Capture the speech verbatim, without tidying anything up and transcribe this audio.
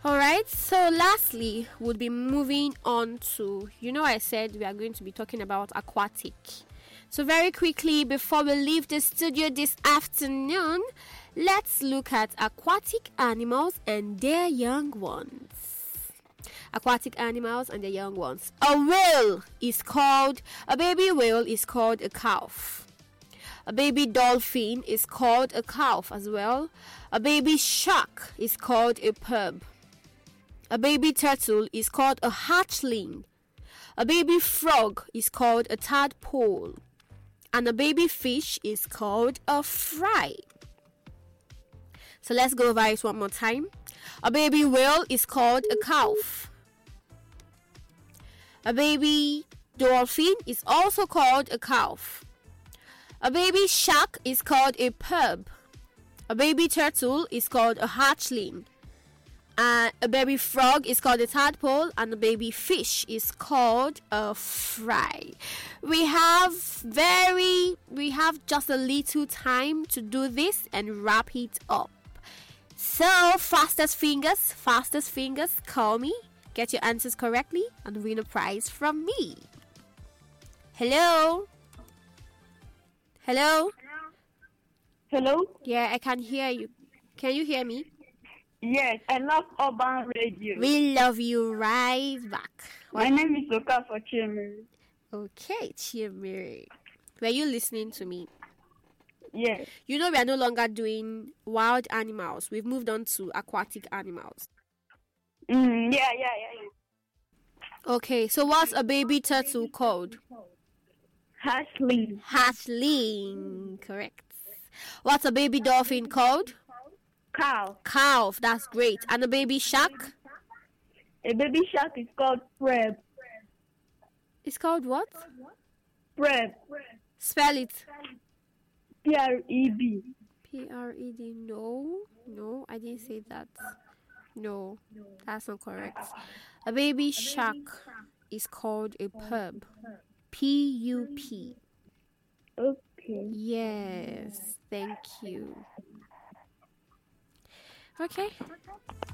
Alright, so lastly, we'll be moving on to, you know, I said we are going to be talking about aquatic. So very quickly, before we leave the studio this afternoon, let's look at aquatic animals and their young ones. Aquatic animals and their young ones. A whale is called, a baby whale is called a calf. A baby dolphin is called a calf as well. A baby shark is called a pub. A baby turtle is called a hatchling. A baby frog is called a tadpole. And a baby fish is called a fry. So let's go over it one more time. A baby whale is called a calf. A baby dolphin is also called a calf. A baby shark is called a pub. A baby turtle is called a hatchling. Uh, a baby frog is called a tadpole, and a baby fish is called a fry. We have very, we have just a little time to do this and wrap it up. So, fastest fingers, fastest fingers, call me, get your answers correctly, and win a prize from me. Hello? Hello? Hello? Yeah, I can hear you. Can you hear me? Yes, I love Urban Radio. We love you right back. My name is Okafor Chimere. Okay, Chimere. Were you listening to me? Yes. You know we are no longer doing wild animals. We've moved on to aquatic animals. Mm, yeah, yeah, yeah, yeah. Okay, so what's a baby turtle called? Hatchling. Hatchling. Correct. What's a baby dolphin called? Cow. Calf. That's great. And a baby shark? A baby shark is called Preb. It's called what? Preb. Spell it. P R E B. P R E D. No. No, I didn't say that. No, that's not correct. A baby shark is called a pub. P U P. Okay. Yes, thank you. Okay.